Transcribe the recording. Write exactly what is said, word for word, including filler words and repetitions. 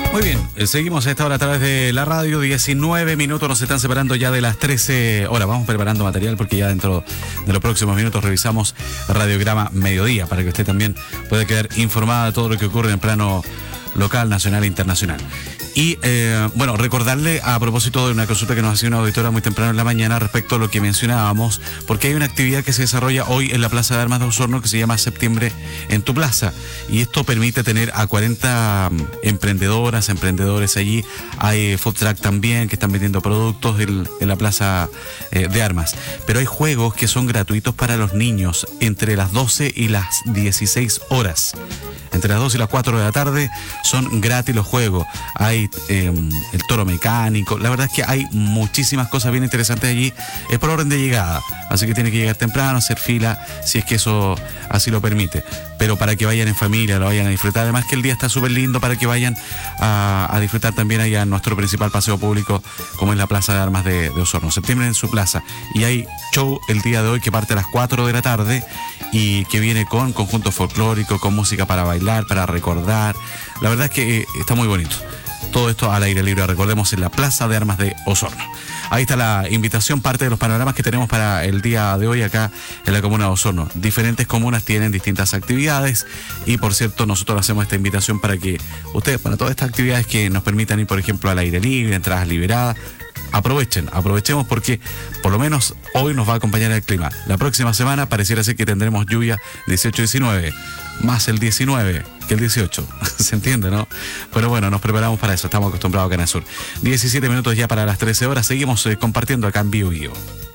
Muy bien, eh, seguimos a esta hora a través de la radio. diecinueve minutos nos están separando ya de las trece horas. Vamos preparando material porque ya dentro de los próximos minutos revisamos Radiograma Mediodía para que usted también pueda quedar informada de todo lo que ocurre en el plano local, nacional e internacional. Y eh, bueno, recordarle a propósito de una consulta que nos hacía una auditora muy temprano en la mañana respecto a lo que mencionábamos, porque hay una actividad que se desarrolla hoy en la Plaza de Armas de Osorno que se llama Septiembre en tu Plaza, y esto permite tener a cuarenta emprendedoras, emprendedores allí. Hay food truck también que están vendiendo productos en, en la Plaza eh, de Armas, pero hay juegos que son gratuitos para los niños entre las doce y las dieciséis horas. Entre las dos y las cuatro de la tarde son gratis los juegos. Hay eh, el toro mecánico. La verdad es que hay muchísimas cosas bien interesantes allí. Es por orden de llegada, así que tiene que llegar temprano, hacer fila, si es que eso así lo permite. Pero para que vayan en familia, lo vayan a disfrutar. Además que el día está súper lindo para que vayan a, a disfrutar también allá en nuestro principal paseo público, como es la Plaza de Armas de, de Osorno. Septiembre en su plaza. Y hay show el día de hoy que parte a las cuatro de la tarde y que viene con conjunto folclórico, con música para bailar, para recordar. La verdad es que eh, está muy bonito. Todo esto al aire libre, recordemos, en la Plaza de Armas de Osorno. Ahí está la invitación, parte de los panoramas que tenemos para el día de hoy acá en la comuna de Osorno. Diferentes comunas tienen distintas actividades y, por cierto, nosotros hacemos esta invitación para que ustedes, para todas estas actividades que nos permitan ir, por ejemplo, al aire libre, entradas liberadas, aprovechen, aprovechemos porque por lo menos hoy nos va a acompañar el clima. La próxima semana pareciera ser que tendremos lluvia dieciocho diecinueve, más el diecinueve que el dieciocho, ¿se entiende, no? Pero bueno, nos preparamos para eso, estamos acostumbrados acá en el sur. diecisiete minutos ya para las trece horas, seguimos eh, compartiendo acá en Bio Bio.